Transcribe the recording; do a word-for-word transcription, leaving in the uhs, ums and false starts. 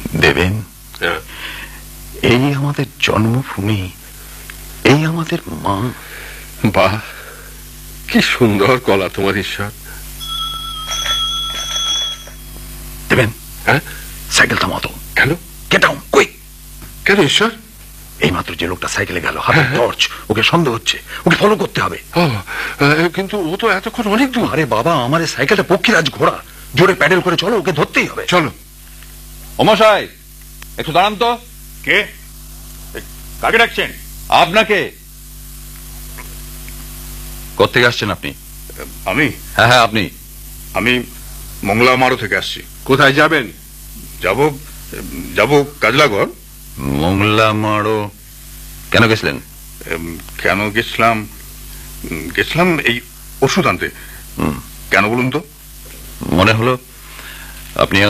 দেবেন, এই আমাদের জন্মভূমি, এই আমাদের মা। বাহ, কি সুন্দর গলা তোমার ঈশ্বর। দেবেন, হ্যাঁ, সাইকেল থামাও তো। কেন? Get down quick. কেন ঈশ্বর? এই মাত্র যে লোকটা সাইকেলে গেল, হাতে টর্চ, ওকে সন্দেহ হচ্ছে, ওকে ফলো করতে হবে। কিন্তু ও তো এতক্ষণ অনেক দূর। আরে বাবা, আমার এই সাইকেলটা পক্ষীরাজ ঘোড়া, জোরে প্যাডেল করে চলো, ওকে ধরতেই হবে। চলো। অমশাই, একটু দাঁড়ান তো। কে? কাকে ডাকছেন? আপনাকে। কোত্থেকে আসছেন আপনি? আমি? হ্যাঁ হ্যাঁ আপনি। আমি মংলা মারো থেকে আসছি। কোথায় যাবেন? যাব যাব কাজলাগড়। মংলা মারো কেন গেছিলেন? কেন গেছিলাম? গেছিলাম এই ওষুধ আনতে। কেন বলুন তো? মনে হলো আপনি